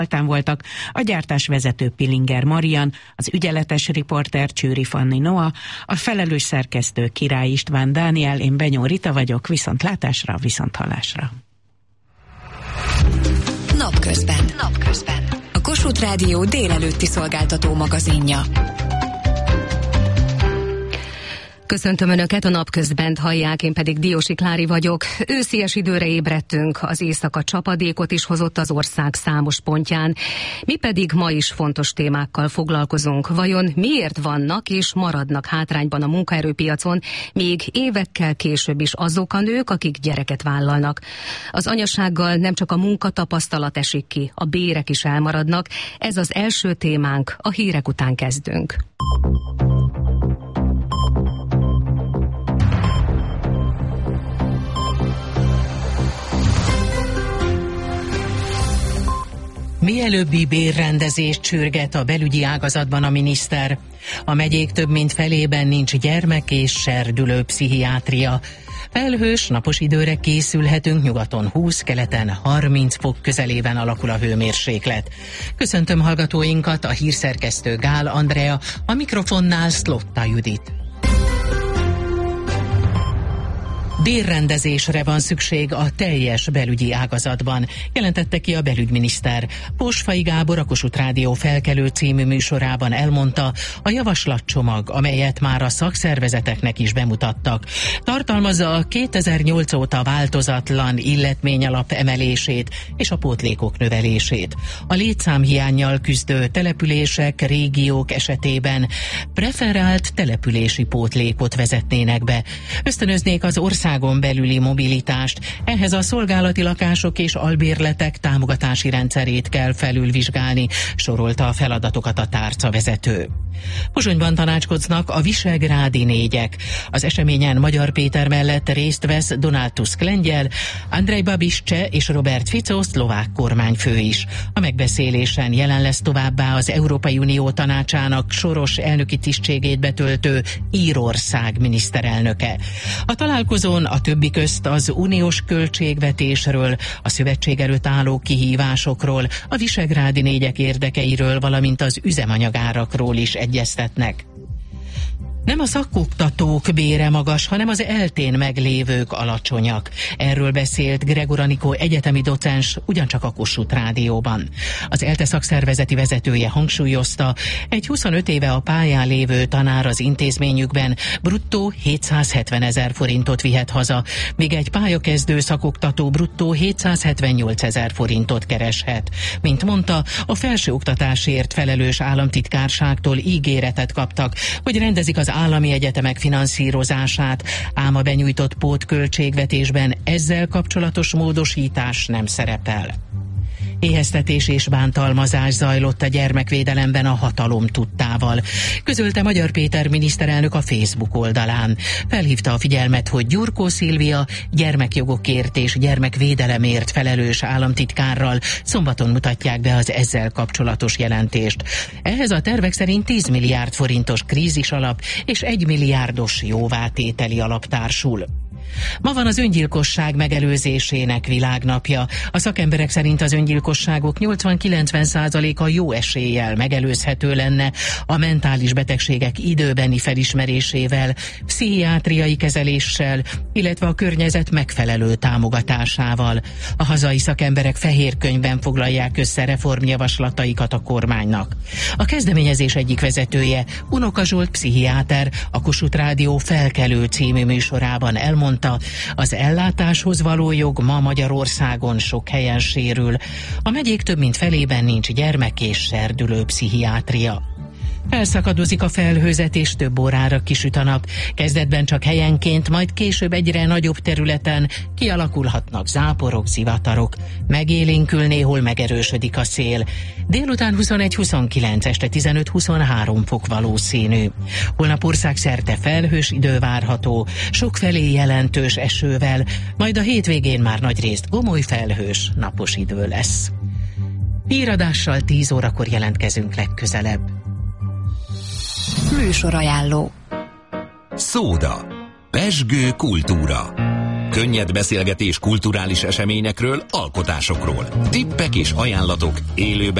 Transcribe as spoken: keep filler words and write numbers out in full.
voltak a gyártásvezető Pilinger Marian, az ügyeletes riporter Csőri Fanni Noa, a felelős szerkesztő Király István Dániel, én Benyó Rita vagyok, viszontlátásra, viszonthallásra. Napközben. Napközben. A Kossuth Rádió délelőtti szolgáltató magazinja. Köszöntöm Önöket, a Napközbent hallják, én pedig Diósi Klári vagyok. Őszies időre ébredtünk, az éjszaka csapadékot is hozott az ország számos pontján. Mi pedig ma is fontos témákkal foglalkozunk. Vajon miért vannak és maradnak hátrányban a munkaerőpiacon, még évekkel később is azok a nők, akik gyereket vállalnak? Az anyasággal nem csak a munkatapasztalat esik ki, a bérek is elmaradnak. Ez az első témánk, a hírek után kezdünk. Mielőbbi bérrendezést sürget a belügyi ágazatban a miniszter. A megyék több mint felében nincs gyermek- és serdülő pszichiátria. Felhős, napos időre készülhetünk, nyugaton húsz, keleten harminc fok közelében alakul a hőmérséklet. Köszöntöm hallgatóinkat, a hírszerkesztő Gál Andrea, a mikrofonnál Szlotta Judit. Bérrendezésre van szükség a teljes belügyi ágazatban, jelentette ki a belügyminiszter. Pósfai Gábor a Kossuth Rádió Felkelő című műsorában elmondta, a javaslatcsomag, amelyet már a szakszervezeteknek is bemutattak, tartalmazza a kétezer-nyolc óta változatlan illetményalap emelését és a pótlékok növelését. A létszámhiánnyal küzdő települések, régiók esetében preferált települési pótlékot vezetnének be. Ösztönöznék az ország belüli mobilitást, ehhez a szolgálati lakások és albérletek támogatási rendszerét kell felülvizsgálni, sorolta a feladatokat a tárcavezető. Pozsonyban tanácskoznak a visegrádi négyek. Az eseményen Magyar Péter mellett részt vesz Donald Tusk lengyel, Andrej Babiš cseh és Robert Fico szlovák kormányfő is. A megbeszélésen jelen lesz továbbá az Európai Unió tanácsának soros elnöki tisztségét betöltő Írország miniszterelnöke. A találkozón a többi közt az uniós költségvetésről, a szövetség előtt álló kihívásokról, a visegrádi négyek érdekeiről, valamint az üzemanyagárakról is egyeztetnek. Nem a szakoktatók bére magas, hanem az eltén meglévők alacsonyak. Erről beszélt Gregor Anikó egyetemi docens ugyancsak a Kossuth Rádióban. Az ELTE szakszervezeti vezetője hangsúlyozta, egy huszonöt éve a pályán lévő tanár az intézményükben bruttó hétszázhetven ezer forintot vihet haza, míg egy pályakezdő szakoktató bruttó hétszázhetvennyolc ezer forintot kereshet. Mint mondta, a felsőoktatásért felelős államtitkárságtól ígéretet kaptak, hogy rendezik az állami egyetemek finanszírozását, ám a benyújtott pótköltségvetésben ezzel kapcsolatos módosítás nem szerepel. Éheztetés és bántalmazás zajlott a gyermekvédelemben a hatalom tudtával, közölte Magyar Péter miniszterelnök a Facebook oldalán. Felhívta a figyelmet, hogy Gyurkó Szilvia gyermekjogokért és gyermekvédelemért felelős államtitkárral szombaton mutatják be az ezzel kapcsolatos jelentést. Ehhez a tervek szerint tíz milliárd forintos krízisalap és egy milliárdos jóvátételi alap társul. Ma van az öngyilkosság megelőzésének világnapja. A szakemberek szerint az öngyilkosságok nyolcvan-kilencven százaléka jó eséllyel megelőzhető lenne a mentális betegségek időbeni felismerésével, pszichiátriai kezeléssel, illetve a környezet megfelelő támogatásával. A hazai szakemberek fehér könyvben foglalják össze reformjavaslataikat a kormánynak. A kezdeményezés egyik vezetője, Unoka Zsolt pszichiáter, a Kossuth Rádió Felkelő című műsorában elmondta, az ellátáshoz való jog ma Magyarországon sok helyen sérül. A megyék több mint felében nincs gyermek- és serdülő pszichiátria. Felszakadozik a felhőzet és több órára kisüt a nap. Kezdetben csak helyenként, majd később egyre nagyobb területen kialakulhatnak záporok, zivatarok. Megélénkül, néhol megerősödik a szél. Délután huszonegy-huszonkilenc, este tizenöt-huszonhárom fok valószínű. Holnap országszerte felhős idő várható, sokfelé jelentős esővel, majd a hétvégén már nagyrészt gomoly felhős, napos idő lesz. Híradással tíz órakor jelentkezünk legközelebb. Műsorajánló. Szóda. Pezsgő kultúra. Könnyed beszélgetés kulturális eseményekről, alkotásokról. Tippek és ajánlatok élőben